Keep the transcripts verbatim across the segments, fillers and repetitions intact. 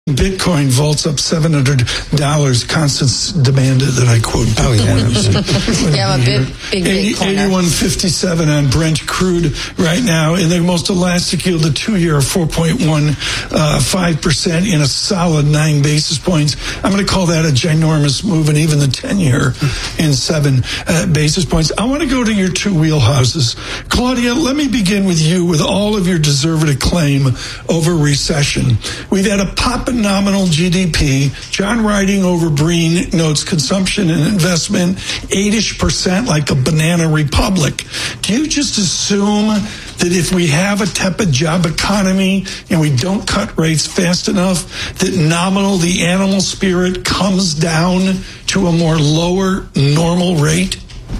Bitcoin vaults up seven hundred dollars. Constance demanded that I quote. Oh, yeah. Yeah, I'm a big, big, big corner. eighty-one fifty-seven on Brent crude right now. And the most elastic yield, the two-year, four point one five percent in a solid nine basis points. I'm going to call that a ginormous move, and even the ten-year in seven uh, basis points. I want to go to your two wheelhouses. Claudia, let me begin with you with all of your deserved acclaim over recession. We've had a pop in nominal G D P. John Riding over Breen notes consumption and investment eight-ish percent like a banana republic. Do you just assume that if we have a tepid job economy and we don't cut rates fast enough, that nominal, the animal spirit, comes down to a more lower normal rate?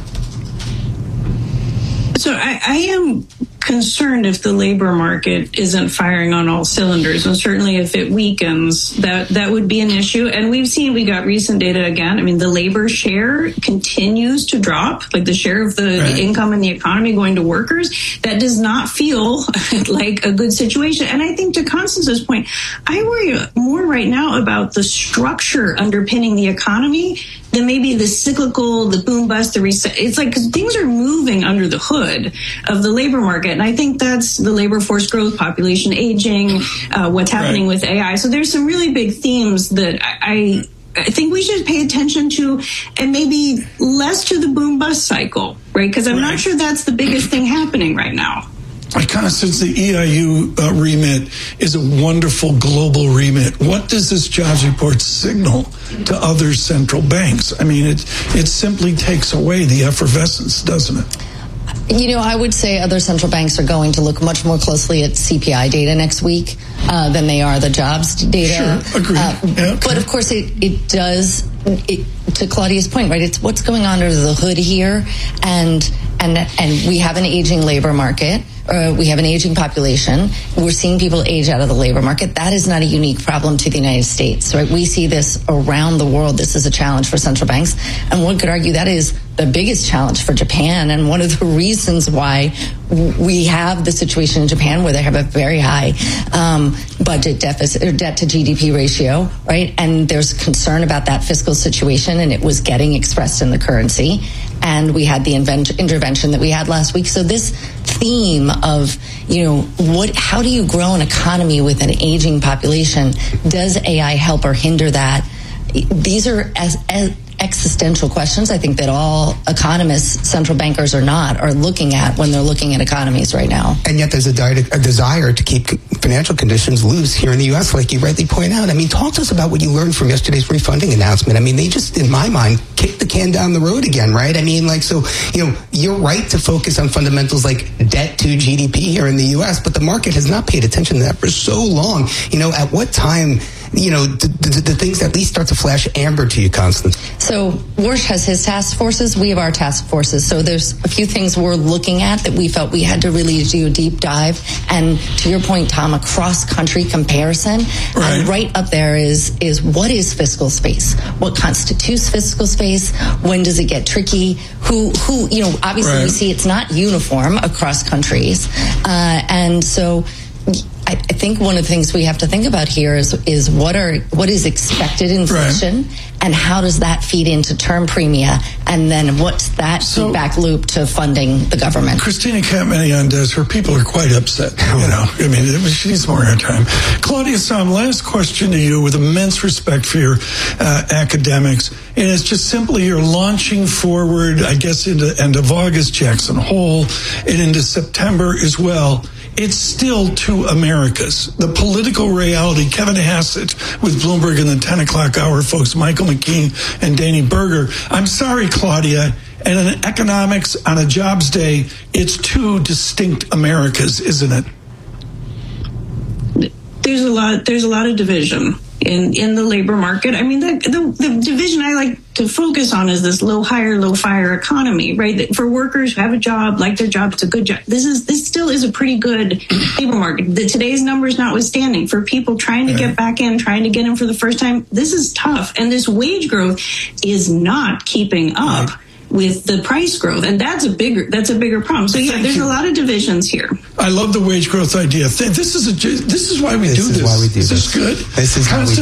So I, I am concerned if the labor market isn't firing on all cylinders, and certainly if it weakens, that that would be an issue. And we've seen, we got recent data again. I mean, the labor share continues to drop, like the share of the, right. the income in the economy going to workers. That does not feel like a good situation. And I think to Constance's point, I worry more right now about the structure underpinning the economy than maybe the cyclical, the boom bust, the reset. It's like, because things are moving under the hood of the labor market. And I think that's the labor force growth, population aging, uh, what's happening right. with A I. So there's some really big themes that I, I think we should pay attention to, and maybe less to the boom bust cycle, right? Because I'm right. not sure that's the biggest thing happening right now. Constance, the E I U uh, remit is a wonderful global remit. What does this jobs report signal to other central banks? I mean, it it simply takes away the effervescence, doesn't it? You know, I would say other central banks are going to look much more closely at C P I data next week uh, than they are the jobs data. Sure, agreed. Uh, yeah, okay. But of course, it, it does, it, to Claudia's point, right? It's what's going on under the hood here, and and and we have an aging labor market. Uh, we have an aging population. We're seeing people age out of the labor market. That is not a unique problem to the United States, right? We see this around the world. This is a challenge for central banks. And one could argue that is the biggest challenge for Japan, and one of the reasons why we have the situation in Japan where they have a very high um, budget deficit or debt to G D P ratio, right? And there's concern about that fiscal situation, and it was getting expressed in the currency. And we had the invent- intervention that we had last week. So this theme of, you know, what, how do you grow an economy with an aging population? Does A I help or hinder that? These are as, as existential questions, I think, that all economists, central bankers or not, are looking at when they're looking at economies right now. And yet there's a, di- a desire to keep financial conditions loose here in the U S, like you rightly point out. I mean, talk to us about what you learned from yesterday's refunding announcement. I mean, they just, in my mind, kicked the can down the road again, right? I mean, like, so, you know, you're right to focus on fundamentals like debt to G D P here in the U S, but the market has not paid attention to that for so long. You know, at what time, you know, the, the, the things at least start to flash amber to you, Constance? So Warsh has his task forces. We have our task forces. So there's a few things we're looking at that we felt we had to really do a deep dive. And to your point, Tom, a cross-country comparison. Right. And right up there is, is what is fiscal space? What constitutes fiscal space? When does it get tricky? Who, who, you know, obviously right. we see it's not uniform across countries. Uh, and so I think one of the things we have to think about here is is what are what is expected inflation, right. and how does that feed into term premia, and then what's that so, feedback loop to funding the government? Christina Kamenian does. Her people are quite upset. You know, I mean, she needs more airtime. Claudia Sahm, last question to you, with immense respect for your uh, academics, and it's just simply you're launching forward, I guess, into end of August, Jackson Hole, and into September as well. It's still two Americas. The political reality, Kevin Hassett with Bloomberg in the ten o'clock hour, folks, Michael McKean and Danny Berger. I'm sorry, Claudia. And in economics, on a jobs day, it's two distinct Americas, isn't it? There's a lot, there's a lot of division in, in the labor market. I mean, the, the, the division I like to focus on is this low hire, low fire economy, right? For workers who have a job, like their job, it's a good job. This is this still is a pretty good labor market. The, today's numbers notwithstanding, for people trying to get back in, trying to get in for the first time, this is tough. And this wage growth is not keeping up. with the price growth, and that's a bigger that's a bigger problem. So yeah, Thank there's you. a lot of divisions here. I love the wage growth idea. This is a, this is why we This do is this. why we do Is this. this good? This is how we Constant